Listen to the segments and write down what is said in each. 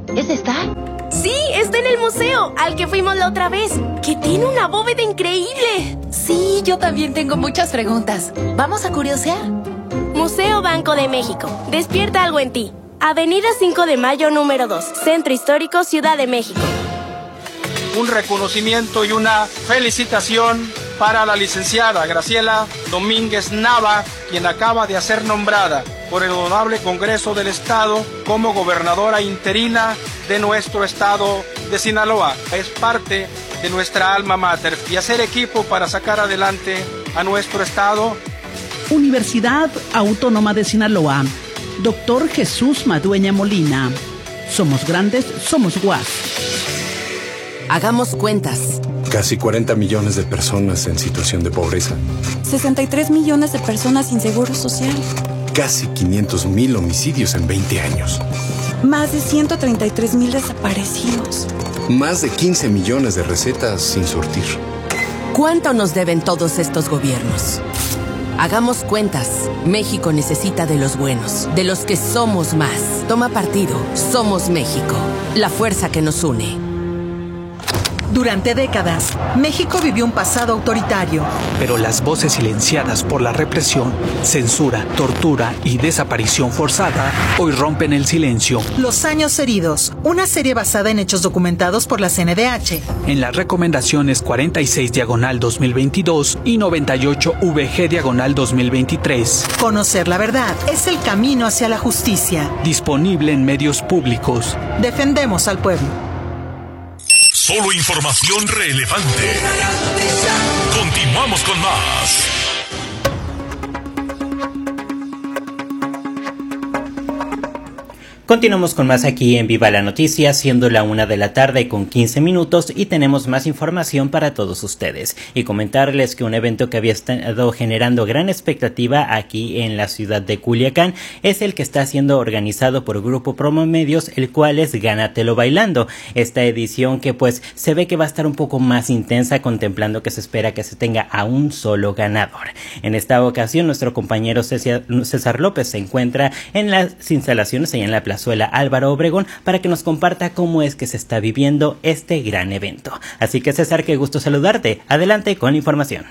¿Es esta? Sí, está en el museo, al que fuimos la otra vez, que tiene una bóveda increíble. Sí, yo también tengo muchas preguntas. ¿Vamos a curiosear? Museo Banco de México. Despierta algo en ti. Avenida 5 de Mayo, número 2, Centro Histórico, Ciudad de México. Un reconocimiento y una felicitación para la licenciada Graciela Domínguez Nava, quien acaba de ser nombrada por el Honorable Congreso del Estado como gobernadora interina de nuestro estado de Sinaloa. Es parte de nuestra alma mater y hacer equipo para sacar adelante a nuestro estado. Universidad Autónoma de Sinaloa. Doctor Jesús Madueña Molina. Somos grandes, somos UAS. Hagamos cuentas. Casi 40 millones de personas en situación de pobreza. 63 millones de personas sin seguro social. Casi 500,000 homicidios en 20 años. Más de 133,000 desaparecidos. Más de 15 millones de recetas sin surtir. ¿Cuánto nos deben todos estos gobiernos? Hagamos cuentas. México necesita de los buenos, de los que somos más. Toma partido. Somos México. La fuerza que nos une. Durante décadas, México vivió un pasado autoritario. Pero las voces silenciadas por la represión, censura, tortura y desaparición forzada hoy rompen el silencio. Los años heridos, una serie basada en hechos documentados por la CNDH. En las recomendaciones 46/2022 y 98/VG/2023. Conocer la verdad es el camino hacia la justicia. Disponible en medios públicos. Defendemos al pueblo. Solo información relevante. Continuamos con más. Continuamos con más aquí en Viva la Noticia, siendo la 1:15 y tenemos más información para todos ustedes. Y comentarles que un evento que había estado generando gran expectativa aquí en la ciudad de Culiacán es el que está siendo organizado por Grupo Promomedios, el cual es Gánatelo Bailando. Esta edición que pues se ve que va a estar un poco más intensa, contemplando que se espera que se tenga a un solo ganador. En esta ocasión nuestro compañero César López se encuentra en las instalaciones allá en la Plazuela Álvaro Obregón para que nos comparta cómo es que se está viviendo este gran evento. Así que César, qué gusto saludarte. Adelante con la información.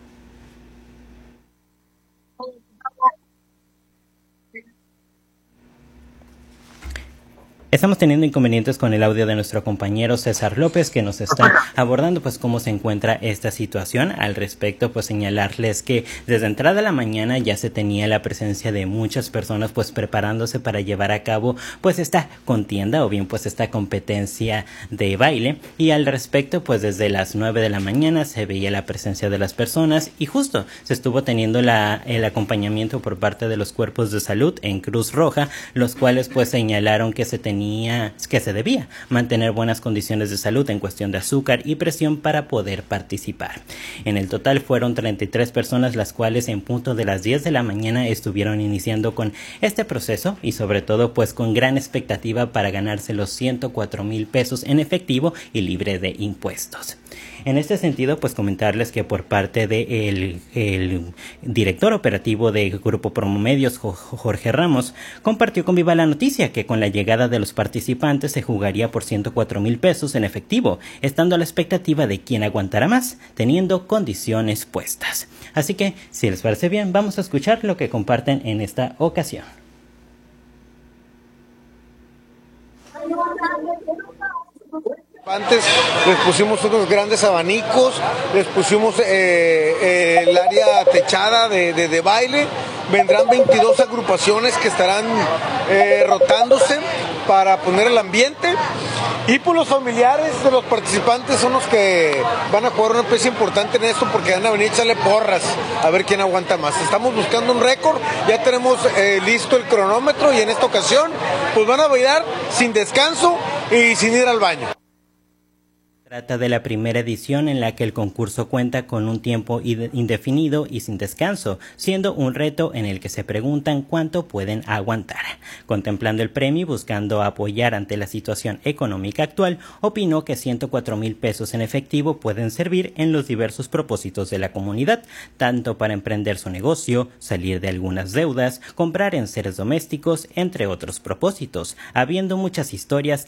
Estamos teniendo inconvenientes con el audio de nuestro compañero César López, que nos está abordando pues cómo se encuentra esta situación. Al respecto, pues señalarles que desde entrada de la mañana ya se tenía la presencia de muchas personas pues preparándose para llevar a cabo pues esta contienda o bien pues esta competencia de baile. Y al respecto, pues desde las 9 de la mañana se veía la presencia de las personas y justo se estuvo teniendo el acompañamiento por parte de los cuerpos de salud en Cruz Roja, los cuales pues señalaron que se debía mantener buenas condiciones de salud en cuestión de azúcar y presión para poder participar. En el total fueron 33 personas las cuales en punto de las 10 de la mañana estuvieron iniciando con este proceso y sobre todo pues con gran expectativa para ganarse los 104,000 pesos en efectivo y libre de impuestos. En este sentido, pues comentarles que por parte de el director operativo de Grupo Promomedios, Jorge Ramos, compartió con Viva la Noticia que con la llegada de los participantes se jugaría por 104,000 pesos en efectivo, estando a la expectativa de quién aguantará más, teniendo condiciones puestas. Así que, si les parece bien, vamos a escuchar lo que comparten en esta ocasión. Antes les pusimos unos grandes abanicos, les pusimos el área techada de baile. Vendrán 22 agrupaciones que estarán rotándose para poner el ambiente. Y pues los familiares de los participantes son los que van a jugar una pieza importante en esto porque van a venir a echarle porras a ver quién aguanta más. Estamos buscando un récord, ya tenemos listo el cronómetro y en esta ocasión pues van a bailar sin descanso y sin ir al baño. Trata de la primera edición en la que el concurso cuenta con un tiempo indefinido y sin descanso, siendo un reto en el que se preguntan cuánto pueden aguantar. Contemplando el premio y buscando apoyar ante la situación económica actual, opinó que 104,000 pesos en efectivo pueden servir en los diversos propósitos de la comunidad, tanto para emprender su negocio, salir de algunas deudas, comprar enseres domésticos, entre otros propósitos, habiendo muchas historias